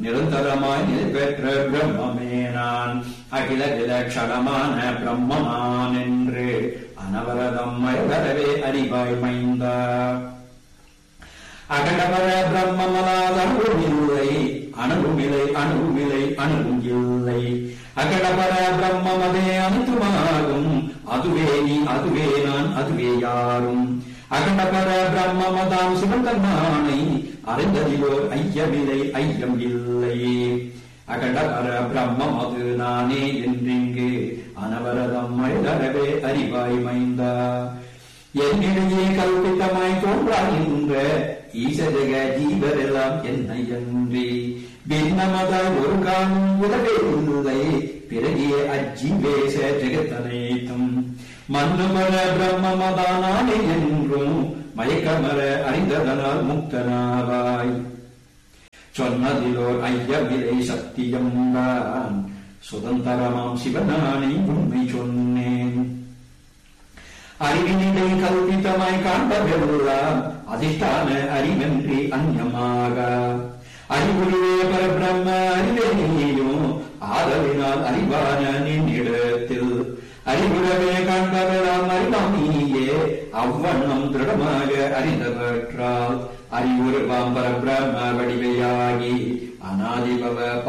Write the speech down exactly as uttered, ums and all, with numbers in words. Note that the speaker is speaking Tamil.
நிரந்தரமாய் நிலை பெற்ற பிரம்மமே நான் அகில விலட்சணமான பிரம்மமான் என்று அனவரதம் மயவரவே அறிவாய் மைந்தா. அகண்டபர பிரம்மமலாத அணுவில்லை அணுவிலை அணுவிலை அணுவும் இல்லை. அகண்டபர பிரம்மமதே அனைத்துமாகும் அதுவே நீ அதுவே நான் அதுவே யாரும். அகண்டபர பிரம்மமதாம் சிவந்தன்மானை அறிந்ததிலோர் ஐயமில்லை ஐயம் இல்லை. அகண்டபர பிரம்மம் அது நானே என்றிங்கு அனவரதம் மயதரவே அறிவாய் மைந்தா. என்னிடையே கல்பித்தமாய் தோன்றாகின்ற ஈசஜக ஜீவரெல்லாம் என்னை அன்றி பின்னமதாய் ஒரு காலம் உலகே இல்லை. பிறகிய அஜீவேச ஜெகத்தனைத்தும் மன்னுமர பிரம்மமதானே என்றும் மயக்கமர அறிந்ததனால் முக்தனாவாய். சொன்னதிலோர் ஐயமிலை சத்தியம் தான் சுதந்திரமாம் சிவனானை உண்மை சொன்னேன். அறிவினிடை கல்பித்தமாய் காண்பவெல்லாம் அதிஷ்டான அறிவென்றி அந்யமாக அறிவுரிவே பரபிரம்ம அறிவே நீயும் ஆதலினால் அறிவான நின்னிடத்தில் அறிவுறவே காண்பவெல்லாம் அறிவாம் நீயே அவ்வண்ணம் திருடமாக அறிந்தவற்றால் அறிவுருவாம் பரபிரம்ம வடிவையாகி அநாதிபவ